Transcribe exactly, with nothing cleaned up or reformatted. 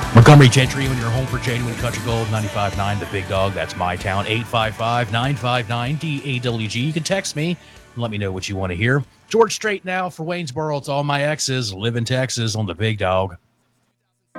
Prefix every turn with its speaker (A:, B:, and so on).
A: Montgomery Gentry, when you're home for Genuine Country Gold, ninety-five point nine, The Big Dog. That's my town, eight five five, nine five nine, D A W G. You can text me and let me know what you want to hear. George Strait now for Waynesboro. It's all my exes live in Texas on The Big Dog.